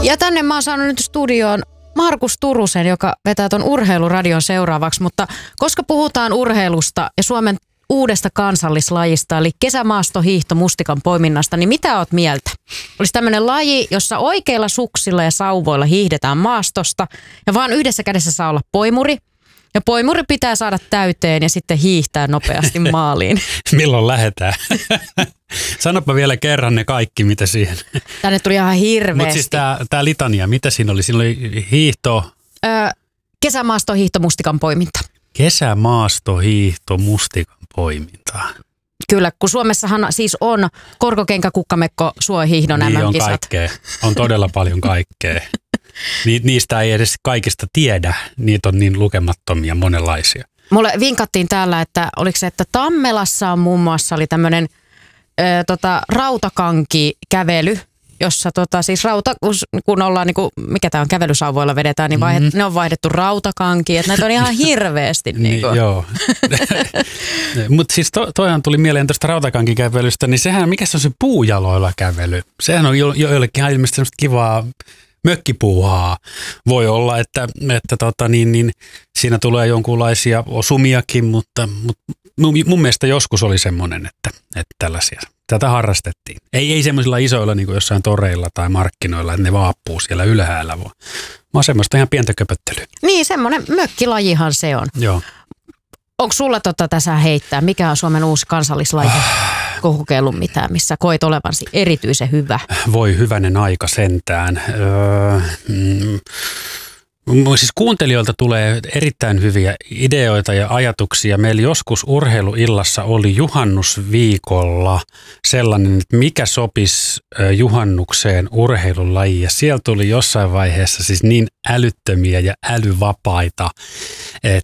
Ja tänne mä oon saanut nyt studioon Markus Turusen, joka vetää ton Urheiluradion seuraavaksi, mutta koska puhutaan urheilusta ja Suomen uudesta kansallislajista, eli kesämaastohiihto mustikan poiminnasta, niin mitä oot mieltä? Olisi tämmöinen laji, jossa oikeilla suksilla ja sauvoilla hiihdetään maastosta ja vaan yhdessä kädessä saa olla poimuri. Ja poimuri pitää saada täyteen ja sitten hiihtää nopeasti maaliin. Milloin lähdetään? Sanopa vielä kerran ne kaikki, mitä siihen. Tänne tuli ihan hirveästi. Mutta siis tämä litania, mitä siinä oli? Siinä oli hiihto. Kesämaastohiihto mustikan poiminta. Kesämaastohiihto mustikan poiminta. Kyllä, kun Suomessahan siis on korkokenkä, kukkamekko, suohiihdon niin MM-kisat. On kaikkea. On todella paljon kaikkea. Niistä ei edes kaikista tiedä. Niitä on niin lukemattomia monenlaisia. Mulle vinkattiin täällä, että oliko se, että Tammelassa on muun muassa oli tämmöinen rautakankikävely, jossa siis kun ollaan niinku, mikä tää on, kävelysauvoilla vedetään, niin ne on vaihdettu rautakankiin, että näitä on ihan hirveästi. Niinku. Joo. Mutta siis toihan tuli mieleen tuosta rautakankikävelystä, niin sehän, mikä se on se puujaloilla kävely? Sehän on joillekin ihan ilmeisesti semmoista kivaa mökkipuuhaa. Voi olla, että siinä tulee jonkunlaisia osumiakin, mutta mun mielestä joskus oli semmoinen, että tällaisia. Tätä harrastettiin. Ei semmoisilla isoilla niin kuin jossain toreilla tai markkinoilla, että ne vaappuu siellä ylhäällä, vaan semmoista ihan pientä köpöttelyä. Niin, semmoinen mökkilajihan se on. Joo. Onko sulla tässä heittää? Mikä on Suomen uusi kansallislaji? Kokeillut mitään, missä koit olevansi erityisen hyvä? Voi hyvänen aika sentään. Siis kuuntelijoilta tulee erittäin hyviä ideoita ja ajatuksia. Meillä joskus urheiluillassa oli juhannusviikolla sellainen, että mikä sopisi juhannukseen urheilulaji. Ja siellä tuli jossain vaiheessa siis niin älyttömiä ja älyvapaita,